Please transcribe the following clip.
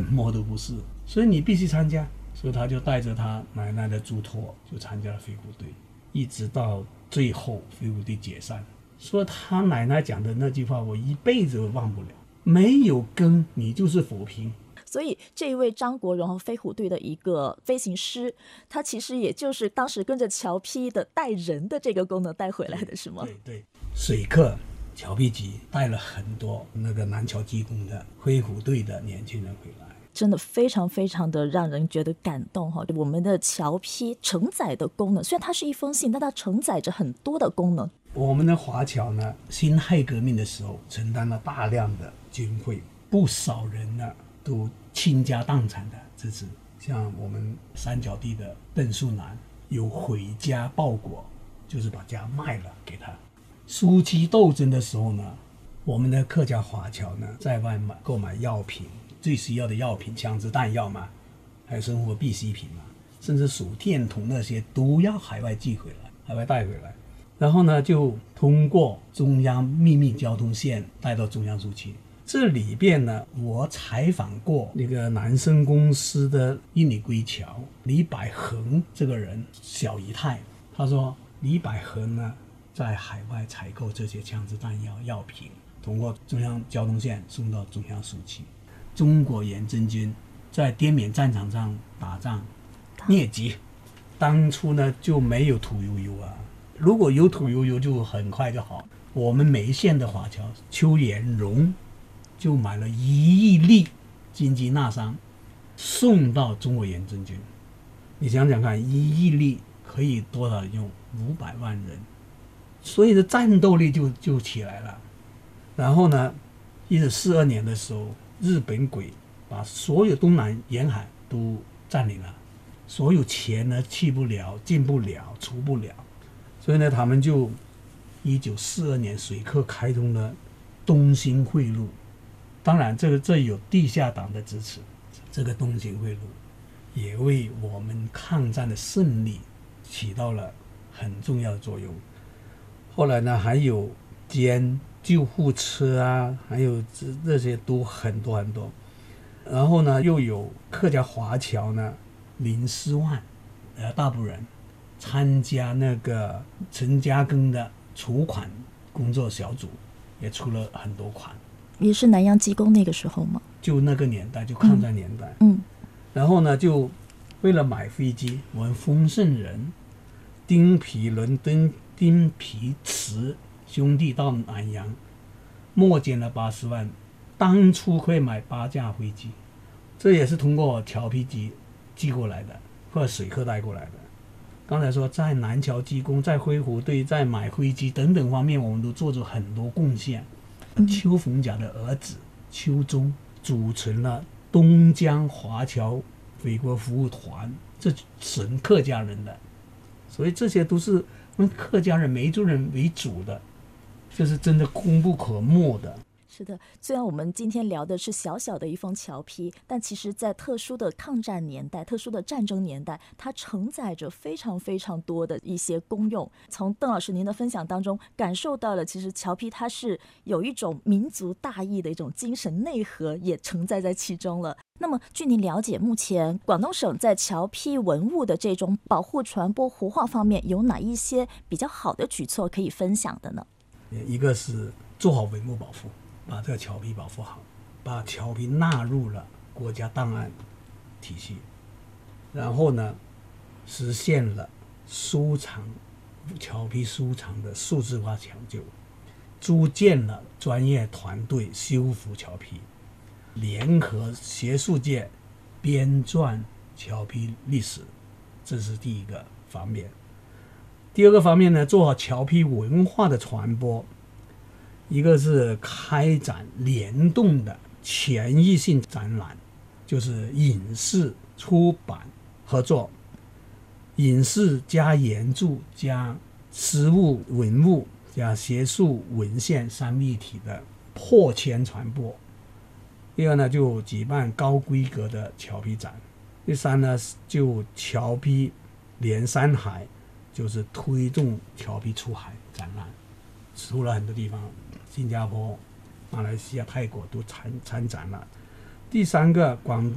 么都不是，所以你必须参加。所以他就带着他奶奶的嘱托，就参加了飞虎队，一直到最后飞虎队解散。说他奶奶讲的那句话，我一辈子都忘不了：没有根，你就是浮萍。 所以这一位张国荣和飞虎队的一个飞行师，他其实也就是当时跟着侨批的带人的这个功能带回来的，是吗？ 对，水客侨批级带了很多那个南侨技工的飞虎队的年轻人回来。 真的非常非常的让人觉得感动哈！我们的侨批承载的功能，虽然它是一封信，但它承载着很多的功能。 我们的华侨呢，辛亥革命的时候承担了大量的军费，不少人呢都倾家荡产的支持。像我们三角地的邓树南有毁家报国，就是把家卖了给他。暑期斗争的时候呢，我们的客家华侨呢在外购买药品，最需要的药品，枪支弹药嘛，还有生活必需品嘛，甚至手电筒那些都要海外寄回来，海外带回来。然后呢，就通过中央秘密交通线带到中央苏区。这里边呢，我采访过那个南生公司的印尼归侨李百恒这个人，小姨太，他说李百恒呢在海外采购这些枪支弹药药品，通过中央交通线送到中央苏区。中国远征军在滇缅战场上打仗疟疾，当初呢就没有屠呦呦啊，如果有屠呦呦就很快就好。我们梅县的华侨邱延荣就买了1亿粒金鸡纳桑送到中国远征军。你想想看，1亿粒可以多少用？500万人，所以的战斗力就起来了。然后呢，1942年的时候，日本鬼把所有东南沿海都占领了，所有钱呢去不了、进不了、出不了，所以呢，他们就1942年水客开通了东兴汇路。当然，这有地下党的支持，这个东兴汇路也为我们抗战的胜利起到了很重要的作用。后来呢，还有兼救护车啊，还有这些都很多很多。然后呢，又有客家华侨呢林思万大部人参加那个陈嘉庚的筹款工作小组，也出了很多款。 也是南洋技工那个时候吗？ 就那个年代，就抗战年代。然后呢，就为了买飞机，我们丰盛人丁皮伦敦、丁皮慈兄弟到南洋募捐了80万，当初会买8架飞机，这也是通过侨批机寄过来的，或者水客带过来的。刚才说在南侨技工、在飞虎队、在买飞机等等方面，我们都做出很多贡献。邱逢甲的儿子邱忠组成了东江华侨美国服务团，这纯客家人的，所以这些都是我们客家人梅族人为主的，这是真的功不可没的。 是的，虽然我们今天聊的是小小的一封侨批，但其实在特殊的抗战年代、特殊的战争年代，它承载着非常非常多的一些功用。从邓老师您的分享当中感受到了，其实侨批它是有一种民族大义的一种精神内核也承载在其中了。那么据您了解，目前广东省在侨批文物的这种保护、传播、活化方面有哪一些比较好的举措可以分享的呢？ 一个是做好文物保护，把这个侨批保护好，把侨批纳入了国家档案体系，然后呢，实现了收藏侨批收藏的数字化抢救，组建了专业团队修复侨批，联合学术界编撰侨批历史，这是第一个方面。第二个方面呢，做好侨批文化的传播，一个是开展联动的全域性展览，就是影视、出版合作，影视加研著加实物文物加学术文献三位一体的破圈传播。第二呢，就举办高规格的侨批展。第三呢，就侨批连山海，就是推动侨批出海展览，出了很多地方，新加坡、马来西亚、泰国都参展了。第三个，广